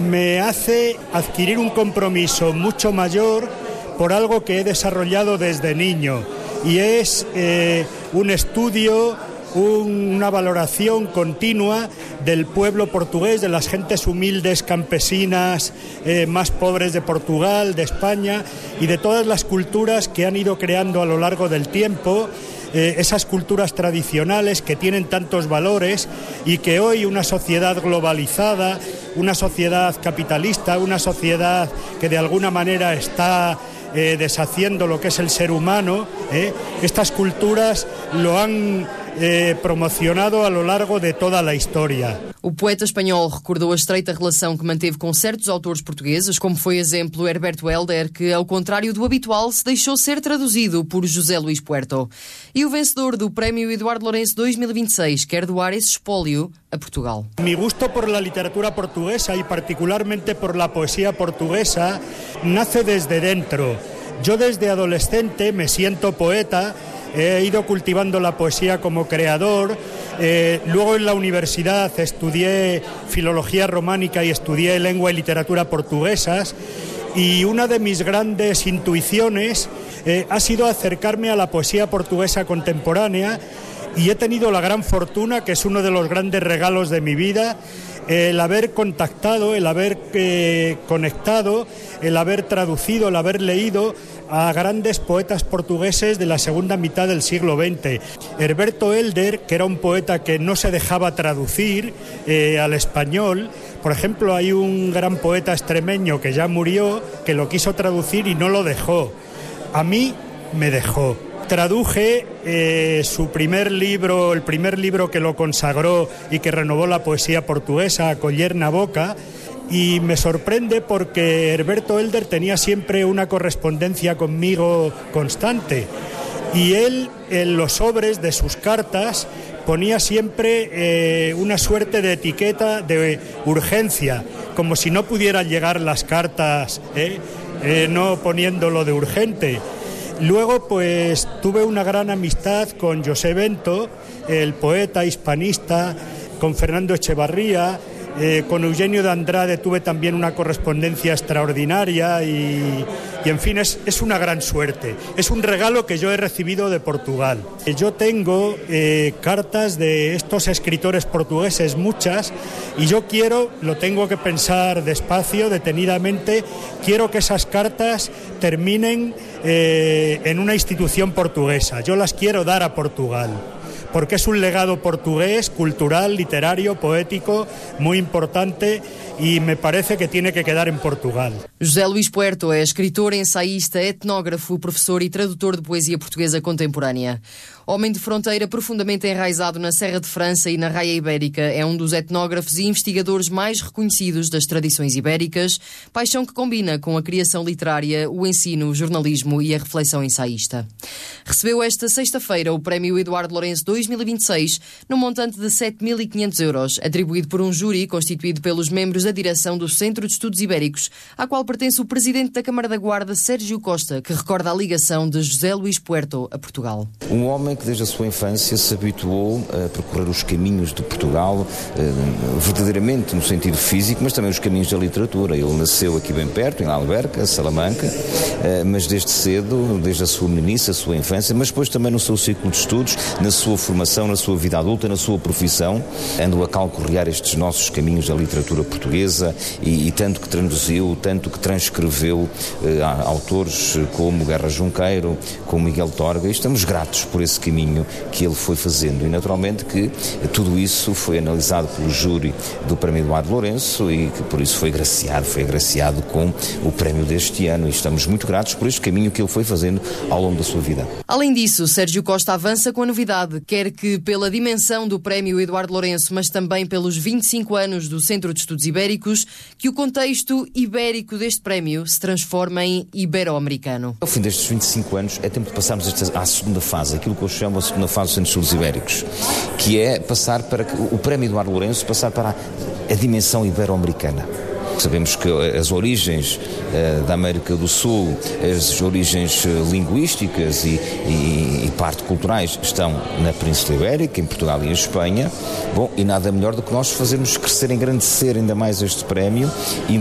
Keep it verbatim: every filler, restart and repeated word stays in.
Me hace adquirir un compromiso mucho mayor por algo que he desarrollado desde niño y es eh, un estudio, un, una valoración continua del pueblo portugués, de las gentes humildes, campesinas, eh, más pobres de Portugal, de España y de todas las culturas que han ido creando a lo largo del tiempo. Eh, esas culturas tradicionales que tienen tantos valores y que hoy una sociedad globalizada, una sociedad capitalista, una sociedad que de alguna manera está eh, deshaciendo lo que es el ser humano, eh, estas culturas lo han eh, promocionado a lo largo de toda la historia. O poeta espanhol recordou a estreita relação que manteve com certos autores portugueses, como foi exemplo Herberto Helder, que, ao contrário do habitual, se deixou ser traduzido por José Luís Puerto. E o vencedor do Prémio Eduardo Lourenço dois mil e vinte e seis quer doar esse espólio a Portugal. Mi gusto por la literatura portuguesa y particularmente por la poesía portuguesa nace desde dentro. Yo desde adolescente me siento poeta. He ido cultivando la poesía como creador, eh, luego en la universidad estudié filología románica y estudié lengua y literatura portuguesas y una de mis grandes intuiciones eh, ha sido acercarme a la poesía portuguesa contemporánea y he tenido la gran fortuna, que es uno de los grandes regalos de mi vida, el haber contactado, el haber eh, conectado, el haber traducido, el haber leído a grandes poetas portugueses de la segunda mitad del siglo veinte. Herberto Helder, que era un poeta que no se dejaba traducir eh, al español. Por ejemplo, hay un gran poeta extremeño que ya murió, que lo quiso traducir y no lo dejó. A mí me dejó. Traduje eh, su primer libro, el primer libro que lo consagró y que renovó la poesía portuguesa, A Coller na Boca, y me sorprende porque Herberto Helder tenía siempre una correspondencia conmigo constante y él en los sobres de sus cartas ponía siempre eh, una suerte de etiqueta de urgencia, como si no pudieran llegar las cartas, eh, eh, no poniéndolo de urgente. Luego, pues, tuve una gran amistad con José Bento, el poeta hispanista, con Fernando Echevarría, eh, con Eugenio de Andrade tuve también una correspondencia extraordinaria y, y en fin, es, es una gran suerte. Es un regalo que yo he recibido de Portugal. Yo tengo eh, cartas de estos escritores portugueses, muchas, y yo quiero, lo tengo que pensar despacio, detenidamente, quiero que esas cartas terminen eh, en una institución portuguesa. Yo las quiero dar a Portugal, porque es un legado portugués, cultural, literario, poético, muy importante e me parece que tiene que quedar em Portugal. José Luís Puerto é escritor, ensaísta, etnógrafo, professor e tradutor de poesia portuguesa contemporânea. Homem de fronteira profundamente enraizado na Serra de França e na Raia Ibérica, é um dos etnógrafos e investigadores mais reconhecidos das tradições ibéricas, paixão que combina com a criação literária, o ensino, o jornalismo e a reflexão ensaísta. Recebeu esta sexta-feira o Prémio Eduardo Lourenço dois mil e vinte e seis, no montante de sete mil e quinhentos euros, atribuído por um júri constituído pelos membros da direção do Centro de Estudos Ibéricos, à qual pertence o presidente da Câmara da Guarda, Sérgio Costa, que recorda a ligação de José Luís Puerto a Portugal. Um homem que desde a sua infância se habituou a percorrer os caminhos de Portugal, verdadeiramente no sentido físico, mas também os caminhos da literatura. Ele nasceu aqui bem perto, em Alverca, Salamanca, mas desde cedo, desde a sua meninice, a sua infância, mas depois também no seu ciclo de estudos, na sua formação, na sua vida adulta, na sua profissão, andou a calcorrear estes nossos caminhos da literatura portuguesa e, e tanto que traduziu, tanto que transcreveu eh, autores como Guerra Junqueiro, como Miguel Torga, e estamos gratos por esse caminho que ele foi fazendo. E naturalmente que tudo isso foi analisado pelo júri do Prémio Eduardo Lourenço e que por isso foi agraciado, foi agraciado com o prémio deste ano, e estamos muito gratos por este caminho que ele foi fazendo ao longo da sua vida. Além disso, Sérgio Costa avança com a novidade, quer que pela dimensão do Prémio Eduardo Lourenço, mas também pelos vinte e cinco anos do Centro de Estudos Ibéricos, que o contexto ibérico deste prémio se transforma em ibero-americano. Ao fim destes vinte e cinco anos é tempo de passarmos à segunda fase, aquilo que eu chamo a segunda fase do Centro de Estudos Ibéricos, que é passar para o Prémio Eduardo Lourenço, passar para a dimensão ibero-americana. porque sabemos que as origens uh, da América do Sul, as origens linguísticas e, e, e parte culturais estão na Península Ibérica, em Portugal e em Espanha. Bom, e nada melhor do que nós fazermos crescer, engrandecer ainda mais este prémio e